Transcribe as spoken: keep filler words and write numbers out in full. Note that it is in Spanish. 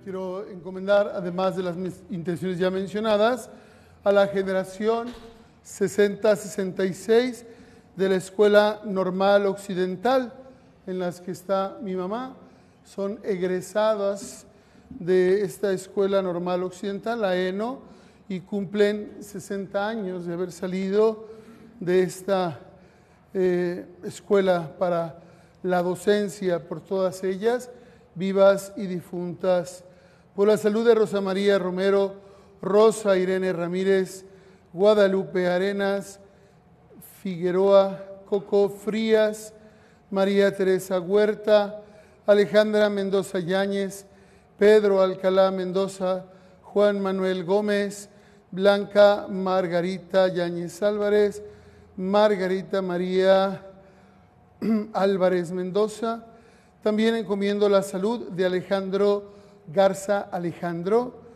quiero encomendar, además de las intenciones ya mencionadas, a la generación sesenta sesenta y seis de la Escuela Normal Occidental, en las que está mi mamá. Son egresadas de esta Escuela Normal Occidental, la ENO, y cumplen sesenta años de haber salido de esta eh, escuela para la docencia, por todas ellas, vivas y difuntas. Por la salud de Rosa María Romero, Rosa Irene Ramírez, Guadalupe Arenas, Figueroa, Coco Frías, María Teresa Huerta, Alejandra Mendoza Yáñez, Pedro Alcalá Mendoza, Juan Manuel Gómez, Blanca Margarita Yáñez Álvarez, Margarita María Álvarez Mendoza. También encomiendo la salud de Alejandro Garza Alejandro,